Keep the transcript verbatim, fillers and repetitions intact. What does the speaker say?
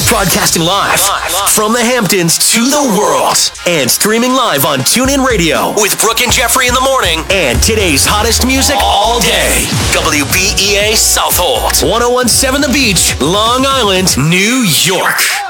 Broadcasting live from the Hamptons to the world. And streaming live on TuneIn Radio with Brooke and Jeffrey in the morning and today's hottest music all day. W B E A Southold. one oh one point seven The Beach, Long Island, New York.